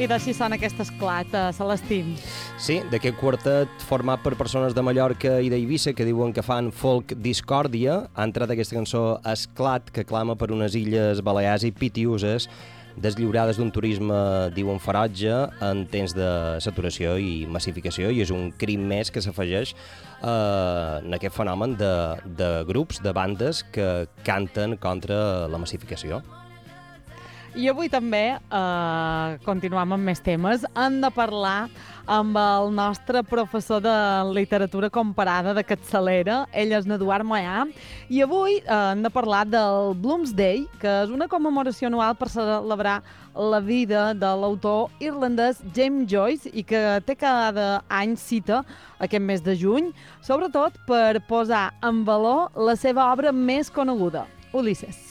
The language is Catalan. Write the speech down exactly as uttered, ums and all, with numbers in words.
I d'així sona aquest esclat, uh, Celestí. Sí, d'aquest quartet format per persones de Mallorca i d'Eivissa que diuen que fan folk discòrdia. Ha entrat aquesta cançó Esclat, que clama per unes illes Balears i pitiuses deslliurades d'un turisme, diuen, ferotge en temps de saturació i massificació, i és un crim més que s'afegeix eh, en aquest fenomen de, de grups, de bandes que canten contra la massificació. I avui també, eh, continuam amb més temes, hem de parlar amb el nostre professor de literatura comparada de capçalera. Ell és Eduard Moyà, i avui eh, hem de parlar del Bloomsday, que és una commemoració anual per celebrar la vida de l'autor irlandès James Joyce i que té cada any cita aquest mes de juny, sobretot per posar en valor la seva obra més coneguda, Ulisses.